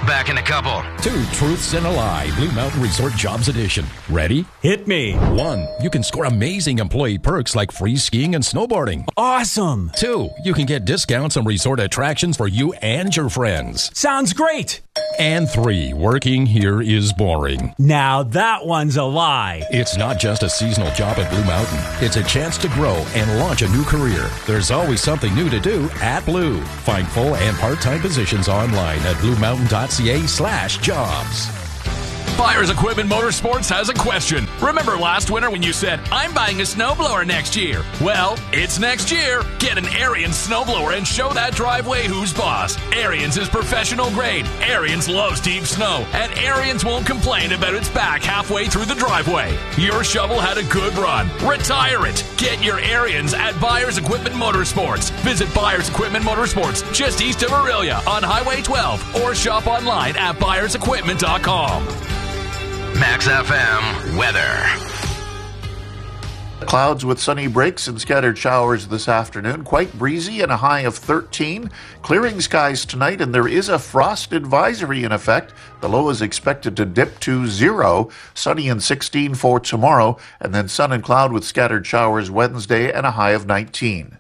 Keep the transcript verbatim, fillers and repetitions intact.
back in a couple. Two truths and a lie. Blue Mountain Resort Jobs Edition. Ready? Hit me. One, you can score amazing employee perks like free skiing and snowboarding. Awesome. Two, you can get discounts on resort attractions for you and your friends. Sounds great. And three, working here is boring. Now that one's a lie. It's not just a seasonal job at Blue Mountain. It's a chance to grow and launch a new career. There's always something new to do at Blue. Find full and part-time positions online at bluemountain.ca slash jobs. Byers Equipment Motorsports has a question. Remember last winter when you said, I'm buying a snowblower next year? Well, it's next year. Get an Ariens snowblower and show that driveway who's boss. Ariens is professional grade. Ariens loves deep snow, and Ariens won't complain about its back halfway through the driveway. Your shovel had a good run. Retire it. Get your Ariens at Byers Equipment Motorsports. Visit Byers Equipment Motorsports just east of Aurelia on Highway twelve or shop online at byers equipment dot com. Max F M weather. Clouds with sunny breaks and scattered showers this afternoon. Quite breezy and a high of thirteen. Clearing skies tonight, and there is a frost advisory in effect. The low is expected to dip to zero. Sunny and sixteen for tomorrow, and then sun and cloud with scattered showers Wednesday and a high of nineteen.